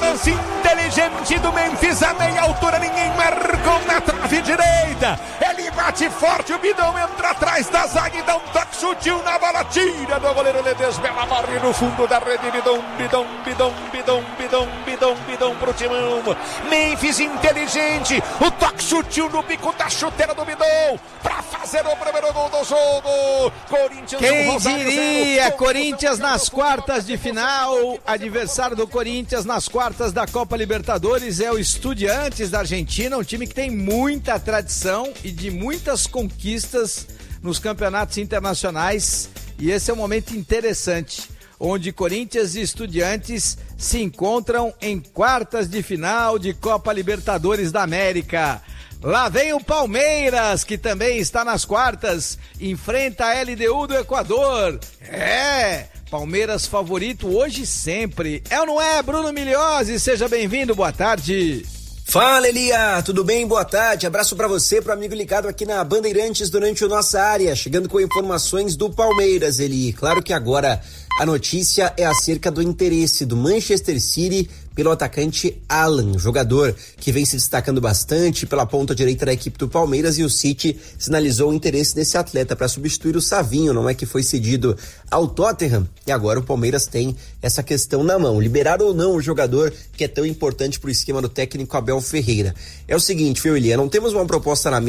lance inteligente do Memphis a meia altura, ninguém marcou na trave direita. Ele bate forte, o Bidão entra atrás da zaga e dá um toque sutil na bola, tira do goleiro Ledesma, morre no fundo da rede. Bidão pro timão. Memphis inteligente, o toque sutil no bico da chuteira do Bidão pra fazer o primeiro gol do jogo. Corinthians, quem diria? Corinthians nas quartas de final. Adversário do Corinthians nas quartas da Copa Libertadores é o Estudiantes da Argentina, um time que tem muita tradição e de muitas conquistas nos campeonatos internacionais, e esse é um momento interessante, onde Corinthians e Estudiantes se encontram em quartas de final de Copa Libertadores da América. Lá vem o Palmeiras, que também está nas quartas, enfrenta a LDU do Equador. Palmeiras favorito hoje e sempre. É ou não é, Bruno Migliozzi? Seja bem-vindo, boa tarde. Fala, Elia, tudo bem? Boa tarde, abraço pra você, pro amigo ligado aqui na Bandeirantes durante o Nossa Área, chegando com informações do Palmeiras, Eli. Claro que agora a notícia é acerca do interesse do Manchester City pelo atacante Alan, jogador que vem se destacando bastante pela ponta direita da equipe do Palmeiras, e o City sinalizou o interesse nesse atleta para substituir o Savinho, não é, que foi cedido ao Tottenham, e agora o Palmeiras tem essa questão na mão, liberar ou não o jogador que é tão importante para o esquema do técnico Abel Ferreira. É o seguinte, viu, Elia, não temos uma proposta na